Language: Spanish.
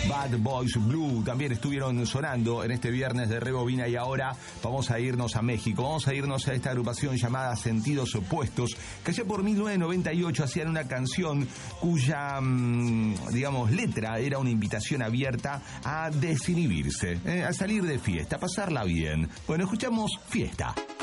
Bad Boys Blue también estuvieron sonando en este viernes de Rebobina, y ahora vamos a irnos a México. Vamos a irnos a esta agrupación llamada Sentidos Opuestos, que allá por 1998 hacían una canción cuya, digamos, letra era una invitación abierta a desinhibirse, a salir de fiesta, a pasarla bien. Bueno, escuchamos Fiesta.